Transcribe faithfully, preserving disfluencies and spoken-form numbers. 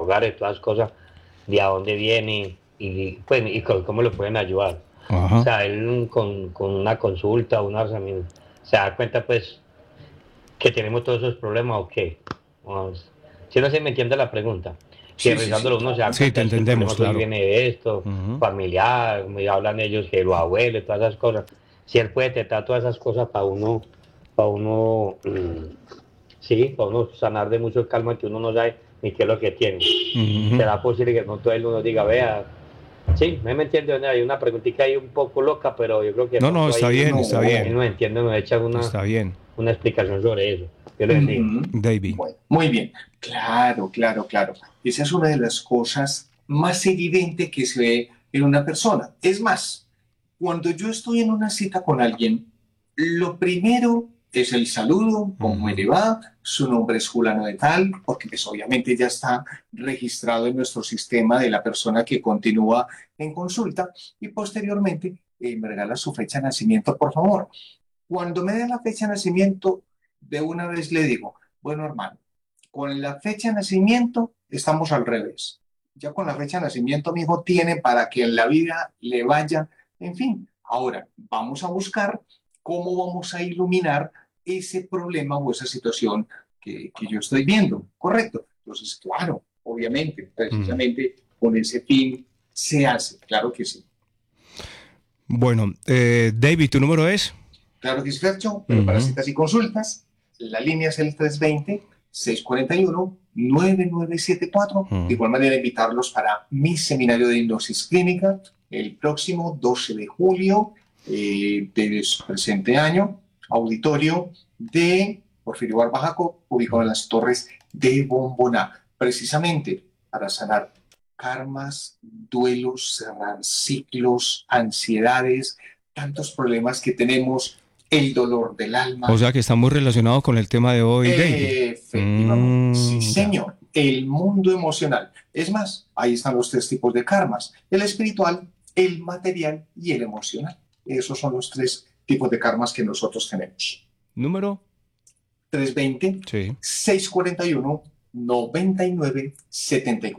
hogares, todas las cosas, de a dónde viene y, pues, y cómo, cómo lo pueden ayudar. O Ajá. sea, él con, con una consulta, una, se da cuenta pues que tenemos todos esos problemas o qué. Si no se me entiende la pregunta. Que Sí, sí, sí, revisándolo uno se claro. da Sí, te cuenta es que el entendemos, problema suyo claro. viene de esto, Ujú. familiar, me hablan ellos que los abuelos, todas esas cosas. Si él puede tratar todas esas cosas para uno, para uno, mmm, sí, para uno sanar de mucho calma que uno no sabe ni qué es lo que tiene. Ujú. ¿Será posible que no todo el mundo diga, vea, sí, me entiende? Hay una preguntita ahí un poco loca, pero yo creo que de No, no, pronto está ahí bien, está No. él bien, nos entiende, nos echa una, está bien. una explicación sobre eso. Yo le bendiga. Ujú. David. Bueno, muy bien. Claro, claro, claro. Esa es una de las cosas más evidentes que se ve en una persona. Es más, cuando yo estoy en una cita con alguien, lo primero es el saludo, cómo le Ujú. va, su nombre es fulano de tal, porque pues obviamente ya está registrado en nuestro sistema de la persona que continúa en consulta y posteriormente eh, me regala su fecha de nacimiento, por favor. Cuando me dé la fecha de nacimiento, de una vez le digo, bueno, hermano, con la fecha de nacimiento estamos al revés. Ya con la fecha de nacimiento, mi hijo tiene para que en la vida le vaya, en fin. Ahora, vamos a buscar cómo vamos a iluminar ese problema o esa situación que, que yo estoy viendo, ¿correcto? Entonces, claro, obviamente, Ujú. precisamente con ese fin se hace, claro que sí. Bueno, eh, David, ¿tu número es? Claro que sí, Fercho, pero para Ujú. citas y consultas, la línea es el tres dos cero, seis cuatro uno, nueve nueve siete cuatro. De Ujú. igual manera, invitarlos para mi seminario de hipnosis clínica el próximo doce de julio eh, del presente año, auditorio de Porfirio Barbajaco, ubicado en las Torres de Bomboná, precisamente para sanar karmas, duelos, cerrar ciclos, ansiedades, tantos problemas que tenemos, el dolor del O alma. sea que está muy relacionado con el tema de hoy, David. Efectivamente, sí, Mm, ya. señor. El mundo emocional. Es más, ahí están los tres tipos de karmas: el espiritual, el material y el emocional. Esos son los tres tipos de karmas que nosotros tenemos. ¿Número? trescientos veinte, Sí. seiscientos cuarenta y uno, noventa y nueve, setenta y cuatro.